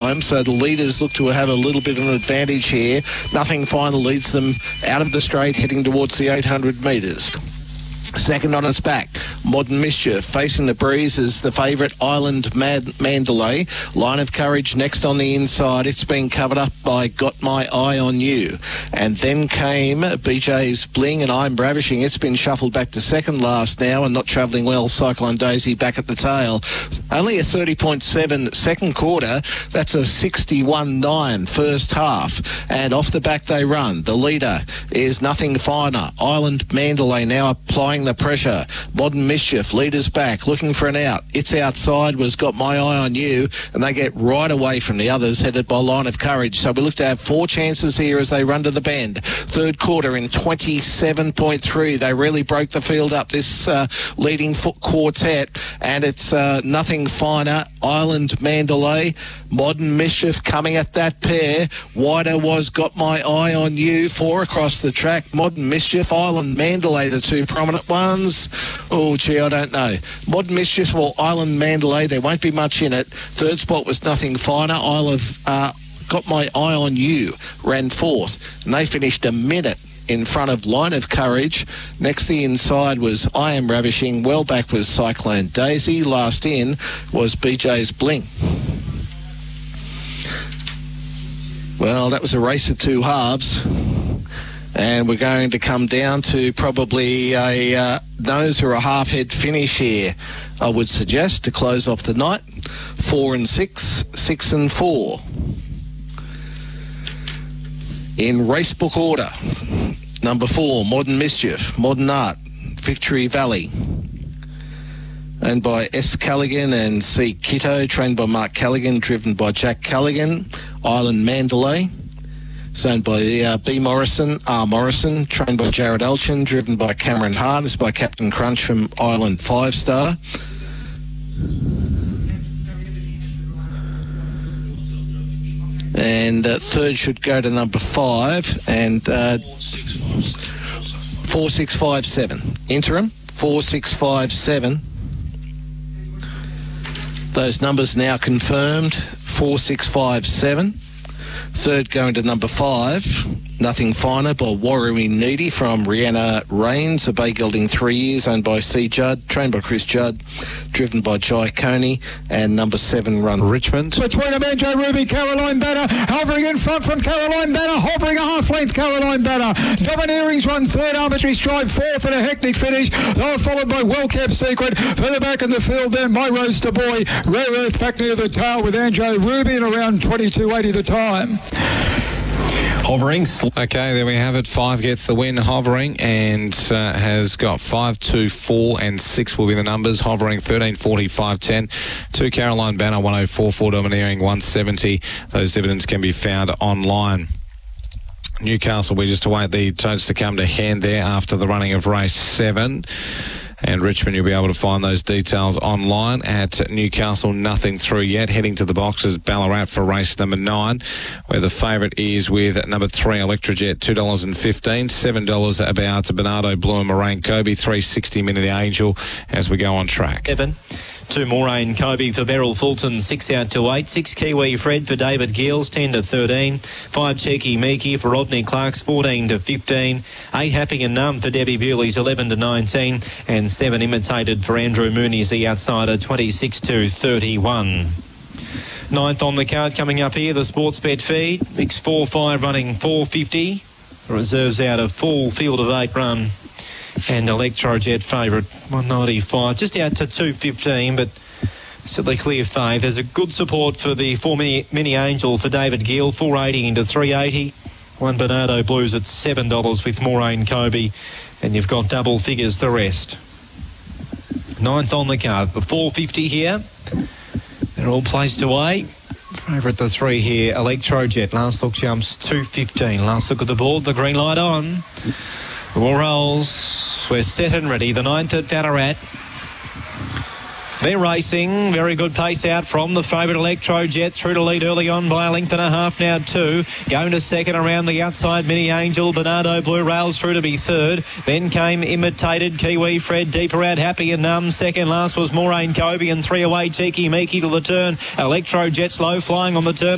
time, so the leaders look to have a little bit of an advantage here. Nothing Final leads them out of the straight, heading towards the 800 metres. Second on its back, Modern Mischief. Facing the breeze is the favourite Island Mandalay. Line of Courage next on the inside. It's been covered up by Got My Eye on You. And then came BJ's Bling and I'm Ravishing. It's been shuffled back to second last now and not travelling well. Cyclone Daisy back at the tail. Only a 30.7 second quarter. That's a 61.9 first half. And off the back they run. The leader is Nothing Finer. Island Mandalay now applying the pressure. Modern Mischief, leaders back, looking for an out. It's outside, was Got My Eye on You, and they get right away from the others, headed by Line of Courage. So we look to have 4 chances here as they run to the bend. Third quarter in 27.3. They really broke the field up, this leading quartet, and it's Nothing Finer, Island Mandalay, Modern Mischief coming at that pair. Wider was Got My Eye on You, 4 across the track. Modern Mischief, Island Mandalay, the two prominent ones. Oh, gee, I don't know. Modern Mischief or Island Mandalay, there won't be much in it. Third spot was Nothing Finer. Got My Eye on You ran fourth, and they finished a minute in front of Line of Courage. Next the inside was I Am Ravishing. Well back was Cyclone Daisy. Last in was BJ's Bling. Well, that was a race of 2 halves. And we're going to come down to probably a nose or a half head finish here, I would suggest, to close off the night. 4 and 6, 6 and 4. In race book order, number 4, Modern Mischief, Modern Art, Victory Valley. Owned by S. Callaghan and C. Kitto, trained by Mark Callaghan, driven by Jack Callaghan. Island Mandalay, owned by B. Morrison, R. Morrison, trained by Jared Elchin, driven by Cameron Hart, is by Captain Crunch from Island 5 Star. And third should go to number 5 and 4657. Interim 4657. Those numbers now confirmed. 4657. Third going to number 5, Nothing Finer by Warrowing Needy from Rihanna Rains, a bay gelding 3 years, owned by C. Judd, trained by Chris Judd, driven by Jai Coney, and number 7 run Richmond. Between them, Andrew Ruby, Caroline Banner, hovering in front from Caroline Banner, hovering a half-length Caroline Banner. Domineering's run third, Arbitrary Stride fourth and a hectic finish. They were followed by Well-Kept Secret. Further back in the field then, My Roaster Boy, Rare Earth back near the tail with Andrew Ruby and around 22.80 the time. Hovering. Okay, there we have it. 5 gets the win. Hovering and has got 5, 2, 4 and 6 will be the numbers. Hovering 13, 45, 10. 2 Caroline Banner, 104, 4 Domineering, 170. Those dividends can be found online. Newcastle, we just await the totes to come to hand there after the running of race 7. And Richmond, you'll be able to find those details online at Newcastle. Nothing through yet. Heading to the boxes, Ballarat for race number 9, where the favourite is with number 3, Electrojet, $2.15. $7 about to Bernardo Blue and Moraine Kobe, $3.60 Minute Angel as we go on track. 7. 2 Moraine Kobe for Beryl Fulton, 6 out to 8. 6 Kiwi Fred for David Gills, 10 to 13. 5 Cheeky Meeky for Rodney Clarks, 14 to 15. 8 Happy and Numb for Debbie Bewley's, 11 to 19. And 7 Imitated for Andrew Mooney's, the outsider, 26 to 31. 9th on the card coming up here, the Sportsbet feed. Mix 4-5 running 450. Reserves out a full field of 8 run. And Electrojet favourite, 195, just out to 215, but still the clear fave. There's a good support for the 4 Mini Angel for David Gill, 480 into 380. 1 Bernardo Blues at $7 with Moraine Kobe, and you've got double figures the rest. 9th on the card, the 450 here. They're all placed away. Favourite the 3 here, Electrojet. Last look jumps 215. Last look at the board, the green light on. All rolls. We're set and ready. The 9th at Ballarat. They're racing. Very good pace out from the favourite Electrojet. Through to lead early on by a length and a half now, 2. Going to second around the outside, Mini Angel. Bernardo Blue rails through to be 3rd. Then came Imitated, Kiwi Fred. Deeper out, Happy and Numb. Second last was Moraine Kobe, and 3 away, Cheeky Meeky to the turn. Electrojet slow flying on the turn.